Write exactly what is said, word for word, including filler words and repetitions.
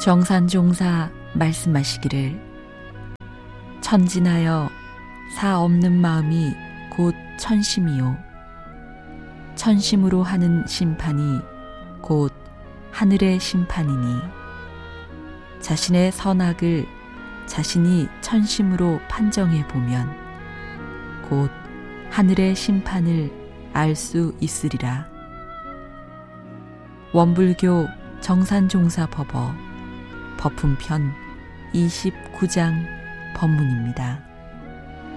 정산종사 말씀하시기를 천진하여 사 없는 마음이 곧 천심이요 천심으로 하는 심판이 곧 하늘의 심판이니 자신의 선악을 자신이 천심으로 판정해 보면 곧 하늘의 심판을 알 수 있으리라. 원불교 정산종사법어 법훈편 이십구 장 법문입니다.